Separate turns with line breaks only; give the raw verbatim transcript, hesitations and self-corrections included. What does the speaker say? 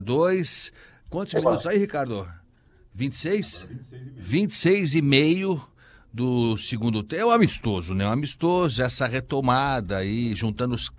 Dois. Quantos
Opa.
minutos aí, Ricardo? vinte e seis? vinte e seis e meio do segundo tempo. É um amistoso, né? Um amistoso, essa retomada aí, juntando os